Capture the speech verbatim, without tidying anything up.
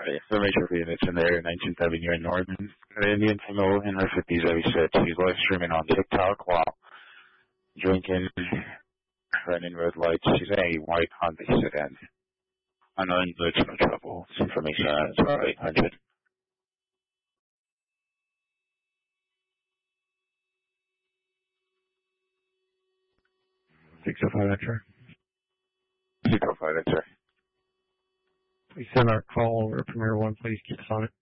Information for units in the area nineteenth Avenue in Northern. An Indian female in her fifties that we said she's live streaming on TikTok while drinking, running red lights. She's in a white Honda sedan. Unknown, there's no trouble. This information is about eight hundred. six oh five, enter. six oh five, enter. Please send our call over to Premier One, please. Keep us on it.